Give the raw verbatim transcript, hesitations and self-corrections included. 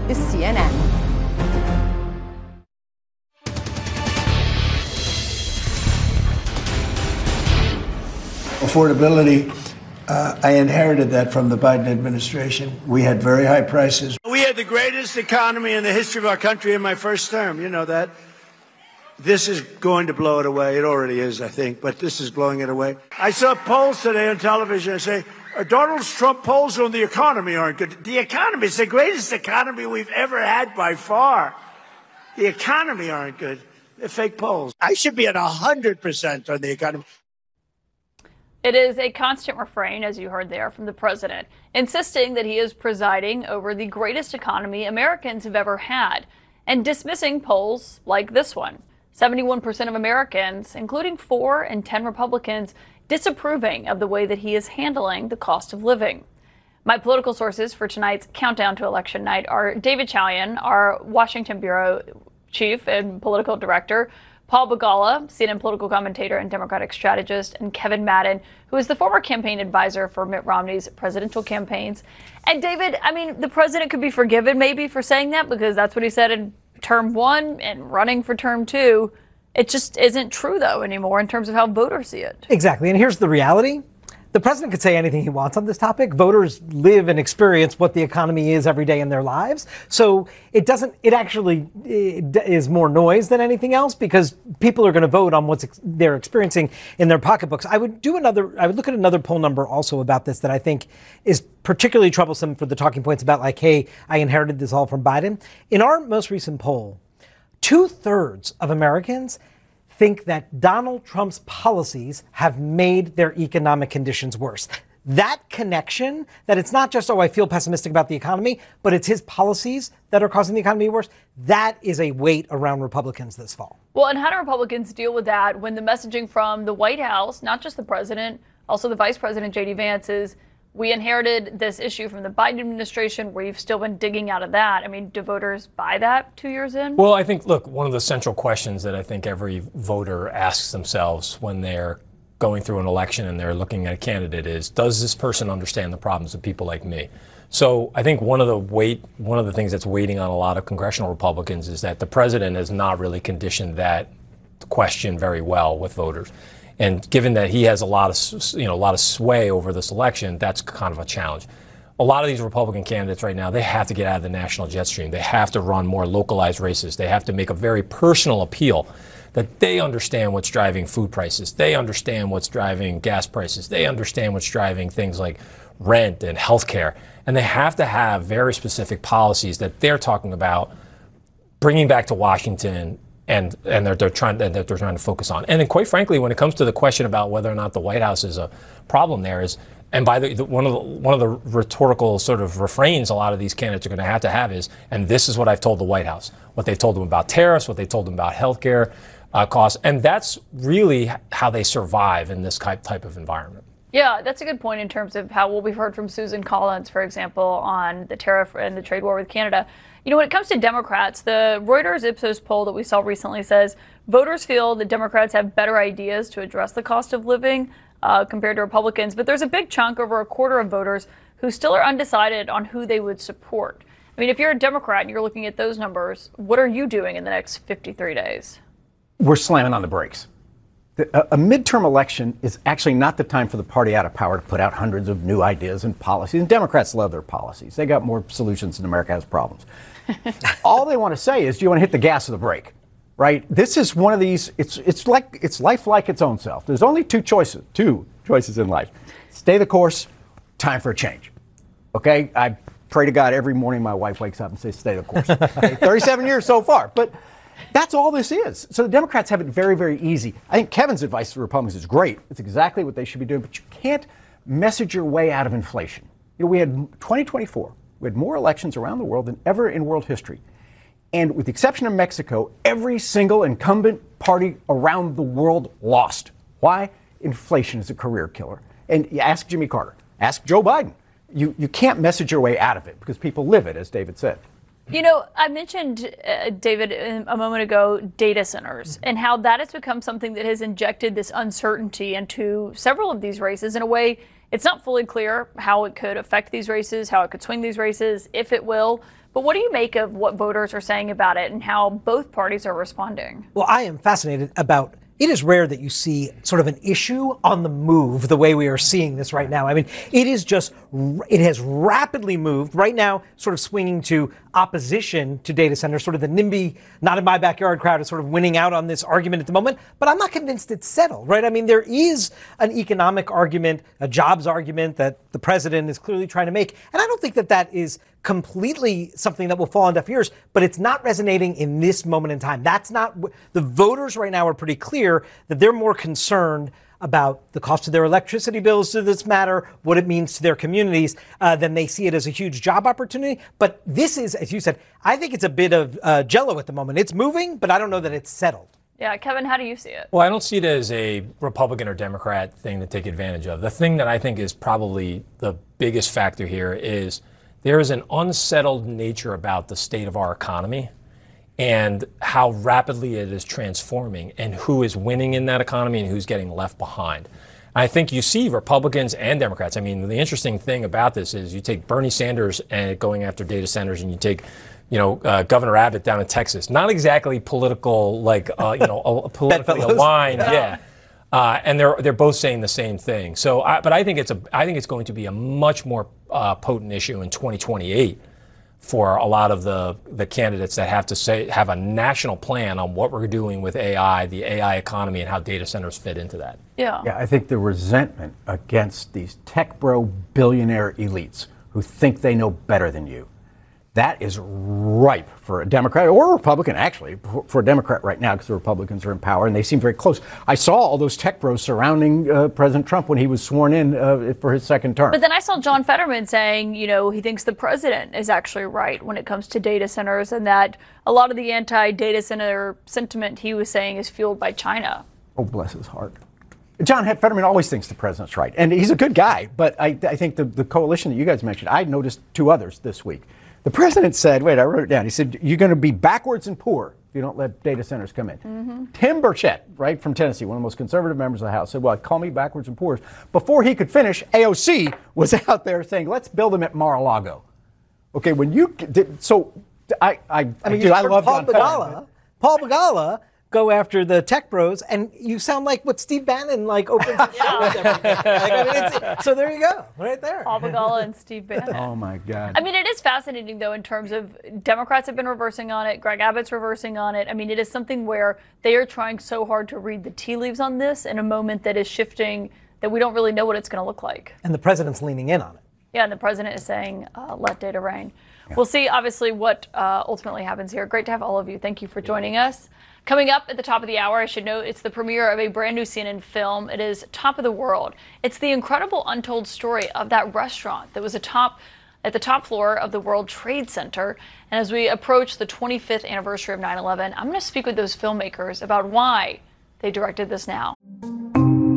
is C N N. Affordability, uh, I inherited that from the Biden administration. We had very high prices. We had the greatest economy in the history of our country in my first term. You know that. This is going to blow it away. It already is, I think, but this is blowing it away. I saw polls today on television and say, Donald Trump polls on the economy aren't good. The economy is the greatest economy we've ever had by far. The economy aren't good. They're fake polls. I should be at one hundred percent on the economy. It is a constant refrain, as you heard there, from the president, insisting that he is presiding over the greatest economy Americans have ever had, and dismissing polls like this one. seventy-one percent of Americans, including four and ten Republicans, disapproving of the way that he is handling the cost of living. My political sources for tonight's countdown to election night are David Chalian, our Washington bureau chief and political director, Paul Begala, C N N political commentator and Democratic strategist, and Kevin Madden, who is the former campaign advisor for Mitt Romney's presidential campaigns. And David, I mean, the president could be forgiven maybe for saying that because that's what he said in term one and running for term two. It just isn't true, though, anymore in terms of how voters see it. Exactly. And here's the reality. The president could say anything he wants on this topic. Voters live and experience what the economy is every day in their lives. So it doesn't, it actually it is more noise than anything else because people are going to vote on what ex- they're experiencing in their pocketbooks. I would do another, I would look at another poll number also about this that I think is particularly troublesome for the talking points about like, hey, I inherited this all from Biden. In our most recent poll, two thirds of Americans think that Donald Trump's policies have made their economic conditions worse. That connection, that it's not just, oh, I feel pessimistic about the economy, but it's his policies that are causing the economy worse, that is a weight around Republicans this fall. Well, and how do Republicans deal with that when the messaging from the White House, not just the president, also the vice president, J D Vance, is we inherited this issue from the Biden administration where you've still been digging out of that. I mean, do voters buy that two years in? Well, I think, look, one of the central questions that I think every voter asks themselves when they're going through an election and they're looking at a candidate is, does this person understand the problems of people like me? So I think one of the weight, one of the things that's waiting on a lot of congressional Republicans is that the president has not really conditioned that question very well with voters. And given that he has a lot of, you know, a lot of sway over this election, that's kind of a challenge. A lot of these Republican candidates right now, they have to get out of the national jet stream. They have to run more localized races. They have to make a very personal appeal that they understand what's driving food prices. They understand what's driving gas prices. They understand what's driving things like rent and health care. And they have to have very specific policies that they're talking about bringing back to Washington and and they're, they're trying that they're trying to focus on. And then, quite frankly, when it comes to the question about whether or not the White House is a problem, there is, and by the, the one of the one of the rhetorical sort of refrains a lot of these candidates are going to have to have is, and this is what I've told the White House, what they've told them about tariffs, what they told them about healthcare uh, costs, and that's really how they survive in this type type of environment. Yeah, that's a good point in terms of how, well, we've heard from Susan Collins, for example, on the tariff and the trade war with Canada. You know, when it comes to Democrats, the Reuters Ipsos poll that we saw recently says voters feel that Democrats have better ideas to address the cost of living uh, compared to Republicans. But there's a big chunk, over a quarter of voters, who still are undecided on who they would support. I mean, if you're a Democrat and you're looking at those numbers, what are you doing in the next fifty-three days? We're slamming on the brakes. A, a midterm election is actually not the time for the party out of power to put out hundreds of new ideas and policies. And Democrats love their policies. They got more solutions than America has problems. All they want to say is, do you want to hit the gas or the brake? Right? This is one of these, it's it's like, it's life like its own self. There's only two choices, two choices in life. Stay the course, time for a change. Okay? I pray to God every morning my wife wakes up and says, stay the course. Okay? thirty-seven years so far. But that's all this is. So the Democrats have it very, very easy. I think Kevin's advice to the Republicans is great. It's exactly what they should be doing. But you can't message your way out of inflation. You know, we had twenty twenty-four. We had more elections around the world than ever in world history. And with the exception of Mexico, every single incumbent party around the world lost. Why? Inflation is a career killer. And you ask Jimmy Carter, ask Joe Biden. You, you can't message your way out of it because people live it, as David said. You know, I mentioned, uh, David, a moment ago, data centers and how that has become something that has injected this uncertainty into several of these races in a way It's not fully clear how it could affect these races, how it could swing these races, if it will. But what do you make of what voters are saying about it and how both parties are responding? Well, I am fascinated about it is rare that you see sort of an issue on the move the way we are seeing this right now. I mean, it is just, it has rapidly moved right now, sort of swinging to opposition to data centers, sort of the NIMBY, not in my backyard crowd is sort of winning out on this argument at the moment, but I'm not convinced it's settled, right? I mean, there is an economic argument, a jobs argument that the president is clearly trying to make. And I don't think that that is completely something that will fall on deaf ears, but it's not resonating in this moment in time. That's not, the voters right now are pretty clear that they're more concerned about the cost of their electricity bills to this matter, what it means to their communities, uh, than they see it as a huge job opportunity. But this is, as you said, I think it's a bit of uh, jello at the moment. It's moving, but I don't know that it's settled. Yeah, Kevin, how do you see it? Well, I don't see it as a Republican or Democrat thing to take advantage of. The thing that I think is probably the biggest factor here is there is an unsettled nature about the state of our economy and how rapidly it is transforming and who is winning in that economy and who's getting left behind. I think you see Republicans and Democrats. I mean, the interesting thing about this is you take Bernie Sanders and going after data centers, and you take, you know, uh, Governor Abbott down in Texas. Not exactly political, like, uh, you know, politically aligned. Yeah. Uh, and they're they're both saying the same thing. So, I, but I think it's a I think it's going to be a much more uh, potent issue in twenty twenty-eight for a lot of the the candidates that have to say have a national plan on what we're doing with A I, the A I economy, and how data centers fit into that. Yeah. Yeah, I think the resentment against these tech bro billionaire elites who think they know better than you, that is ripe for a Democrat or a Republican, actually, for a Democrat right now, because the Republicans are in power and they seem very close. I saw all those tech bros surrounding uh, President Trump when he was sworn in uh, for his second term. But then I saw John Fetterman saying, you know, he thinks the president is actually right when it comes to data centers, and that a lot of the anti-data center sentiment he was saying is fueled by China. Oh, bless his heart. John Fetterman always thinks the president's right, and he's a good guy. But I, I think the, the coalition that you guys mentioned, I noticed two others this week. The president said, wait, I wrote it down. He said, you're going to be backwards and poor if you don't let data centers come in. Mm-hmm. Tim Burchett, right, from Tennessee, one of the most conservative members of the House, said, well, call me backwards and poor. Before he could finish, A O C was out there saying, let's build them at Mar-a-Lago. Okay, when you did, so I, I, I mean, dude, I love Paul John Begala. Fetterman. Paul Begala go after the tech bros, and you sound like what Steve Bannon like opens the show with every day. Like, I mean, it's, so there you go, right there. Paul Begala and Steve Bannon. Oh my God. I mean, it is fascinating though in terms of Democrats have been reversing on it. Greg Abbott's reversing on it. I mean, it is something where they are trying so hard to read the tea leaves on this in a moment that is shifting that we don't really know what it's going to look like. And the president's leaning in on it. Yeah, and the president is saying, uh, let data reign. Yeah. We'll see, obviously, what uh, ultimately happens here. Great to have all of you. Thank you for joining us. Coming up at the top of the hour, I should note, it's the premiere of a brand new C N N film. It is Top of the World. It's the incredible untold story of that restaurant that was atop, at the top floor of the World Trade Center. And as we approach the twenty-fifth anniversary of nine eleven, I'm going to speak with those filmmakers about why they directed this now.